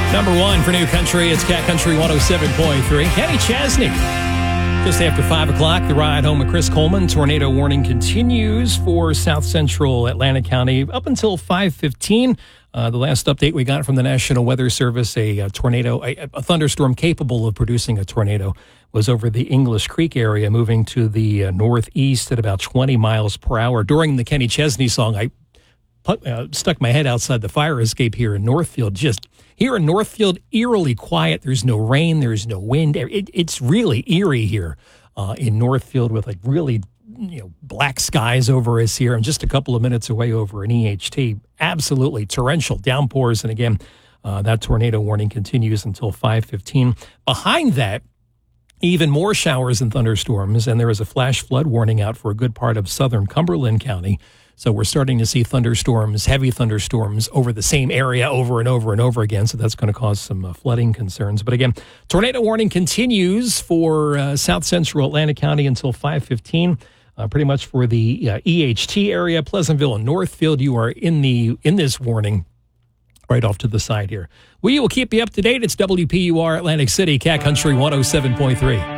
Number one for New Country, it's Cat Country 107.3. Kenny Chesney. Just after 5 o'clock, the ride home with Chris Coleman. Tornado warning continues for south central Atlantic County up until 5:15. The last update we got from the National Weather Service, a thunderstorm capable of producing a tornado, was over the English Creek area, moving to the northeast at about 20 miles per hour. During the Kenny Chesney song, I stuck my head outside the fire escape here in Northfield. Just here in Northfield, eerily quiet. There's no rain. There's no wind. It's really eerie here in Northfield with like really black skies over us here. I'm just a couple of minutes away over in EHT. Absolutely torrential downpours. And again, that tornado warning continues until 5:15. Behind that, even more showers and thunderstorms, and there is a flash flood warning out for a good part of southern Cumberland County. So we're starting to see thunderstorms, heavy thunderstorms over the same area over and over and over again. So that's going to cause some flooding concerns. But again, tornado warning continues for south central Atlantic County until 5:15. Pretty much for the EHT area, Pleasantville and Northfield, you are in this warning right off to the side here. We will keep you up to date. It's WPUR Atlantic City, Cat Country 107.3.